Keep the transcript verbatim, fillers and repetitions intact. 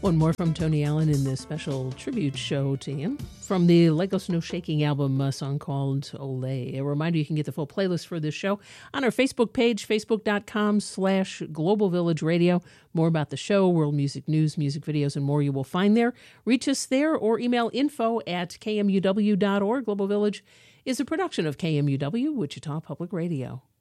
One more from Tony Allen in this special tribute show to him from the Lego Snow Shaking album, a song called Olay. A reminder, you can get the full playlist for this show on our Facebook page, facebook.com slash Global Village Radio. More about the show, world music news, music videos, and more you will find there. Reach us there or email info at k m u w dot org. Global Village is a production of K M U W, Wichita Public Radio.